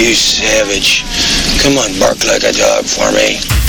You savage. Come on, bark like a dog for me.